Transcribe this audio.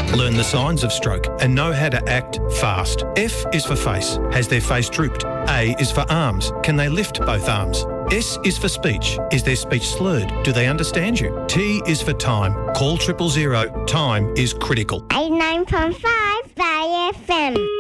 Learn the signs of stroke and know how to act fast. F is for face. Has their face drooped? A is for arms. Can they lift both arms? S is for speech. Is their speech slurred? Do they understand you? T is for time. Call 000. Time is critical. 89.5 Bay FM.